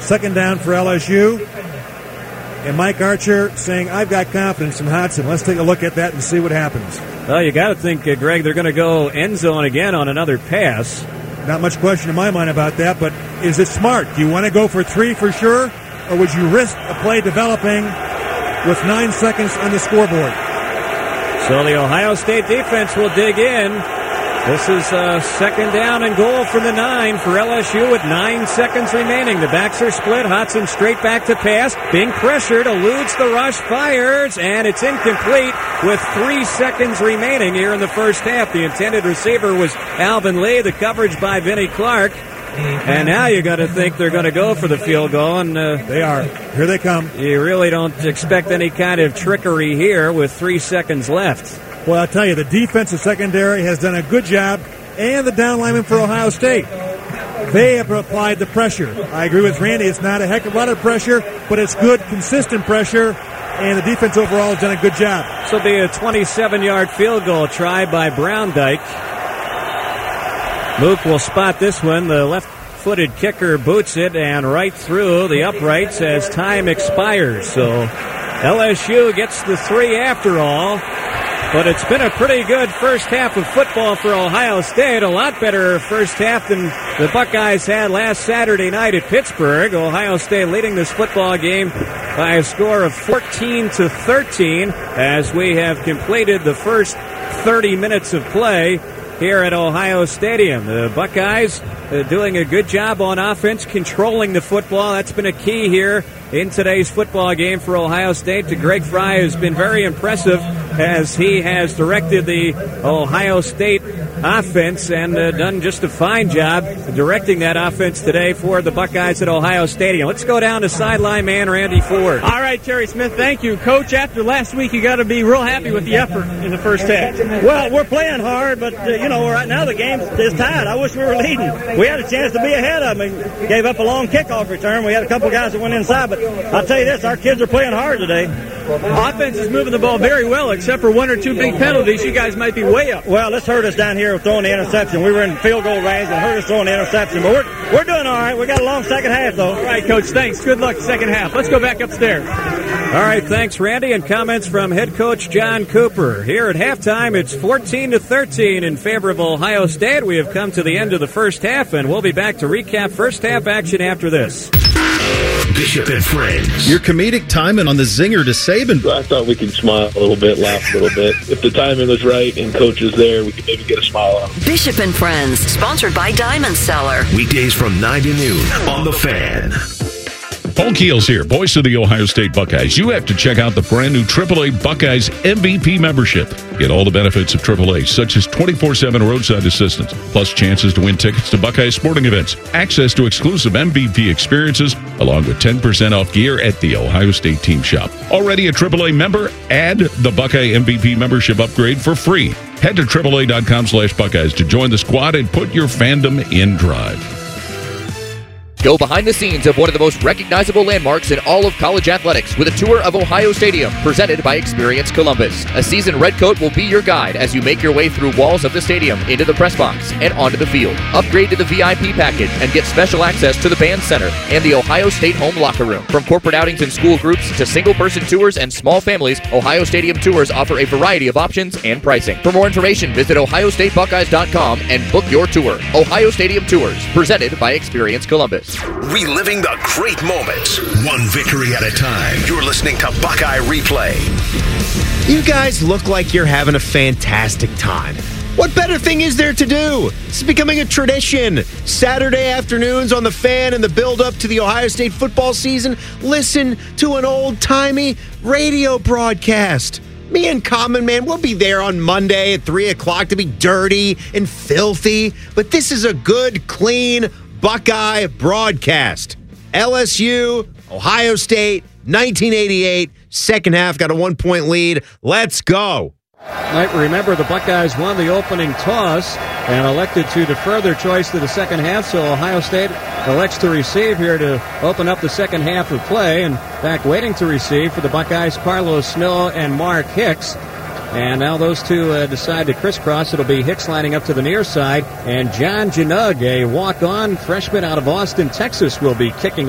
Second down for LSU. And Mike Archer saying, I've got confidence in Hodson. Let's take a look at that and see what happens. Well, you got to think, Greg, they're going to go end zone again on another pass. Not much question in my mind about that, but is it smart? Do you want to go for 3 for sure, or would you risk a play developing with 9 seconds on the scoreboard? So the Ohio State defense will dig in. This is second down and goal from the 9 for LSU with 9 seconds remaining. The backs are split. Hodson straight back to pass. Being pressured, eludes the rush, fires, and it's incomplete with 3 seconds remaining here in the first half. The intended receiver was Alvin Lee. The coverage by Vinnie Clark. And now you got to think they're going to go for the field goal. And they are. Here they come. You really don't expect any kind of trickery here with 3 seconds left. Well, I'll tell you, the defensive secondary has done a good job, and the down linemen for Ohio State. They have applied the pressure. I agree with Randy. It's not a heck of a lot of pressure, but it's good, consistent pressure, and the defense overall has done a good job. This will be a 27-yard field goal try by Browndyke. Mook will spot this one. The left-footed kicker boots it and right through the uprights as time expires. So LSU gets the 3 after all. But it's been a pretty good first half of football for Ohio State. A lot better first half than the Buckeyes had last Saturday night at Pittsburgh. Ohio State leading this football game by a score of 14-13 as we have completed the first 30 minutes of play here at Ohio Stadium. The Buckeyes doing a good job on offense, controlling the football. That's been a key here in today's football game for Ohio State. Greg Fry has been very impressive as he has directed the Ohio State offense and done just a fine job directing that offense today for the Buckeyes at Ohio Stadium. Let's go down to sideline man Randy Ford. All right, Terry Smith, thank you. Coach, after last week, you got to be real happy with the effort in the first half. Well, we're playing hard, but, right now the game is tied. I wish we were leading. We had a chance to be ahead of them and gave up a long kickoff return. We had a couple guys that went inside, but I'll tell you this, our kids are playing hard today. Offense is moving the ball very well, except for 1 or 2 big penalties. You guys might be way up. Well, this hurt us down here throwing the interception. We were in field goal range and hurt us throwing the interception. But we're doing all right. We got a long second half, though. All right, Coach, thanks. Good luck second half. Let's go back upstairs. All right, thanks, Randy. And comments from head coach John Cooper. Here at halftime, it's 14-13 in favor of Ohio State. We have come to the end of the first half, and we'll be back to recap first half action after this. Bishop and Friends. Your comedic timing on the zinger to Saban. I thought we could smile a little bit, laugh a little bit. If the timing was right and coach is there, we could maybe get a smile on him. Bishop and Friends, sponsored by Diamond Cellar. Weekdays from 9 to noon on The Fan. Paul Keels here, voice of the Ohio State Buckeyes. You have to check out the brand new AAA Buckeyes MVP membership. Get all the benefits of AAA, such as 24/7 roadside assistance, plus chances to win tickets to Buckeyes sporting events, access to exclusive MVP experiences, along with 10% off gear at the Ohio State Team Shop. Already a AAA member? Add the Buckeye MVP membership upgrade for free. Head to AAA.com/Buckeyes to join the squad and put your fandom in drive. Go behind the scenes of one of the most recognizable landmarks in all of college athletics with a tour of Ohio Stadium presented by Experience Columbus. A seasoned redcoat will be your guide as you make your way through walls of the stadium, into the press box, and onto the field. Upgrade to the VIP package and get special access to the band center and the Ohio State home locker room. From corporate outings and school groups to single-person tours and small families, Ohio Stadium tours offer a variety of options and pricing. For more information, visit OhioStateBuckeyes.com and book your tour. Ohio Stadium Tours, presented by Experience Columbus. Reliving the great moments, one victory at a time. You're listening to Buckeye Replay. You guys look like you're having a fantastic time. What better thing is there to do? It's becoming a tradition. Saturday afternoons on The Fan and the build-up to the Ohio State football season, listen to an old-timey radio broadcast. Me and Common Man, we'll be there on Monday at 3 o'clock to be dirty and filthy. But this is a good, clean Buckeye broadcast. LSU, Ohio State, 1988. Second half, got a 1-point lead. Let's go. Might remember the Buckeyes won the opening toss and elected to defer their choice to the second half, so Ohio State elects to receive here to open up the second half of play. And back waiting to receive for the Buckeyes, Carlos Snow and Mark Hicks. And now those two decide to crisscross. It'll be Hicks lining up to the near side, and John Janug, a walk-on freshman out of Austin, Texas, will be kicking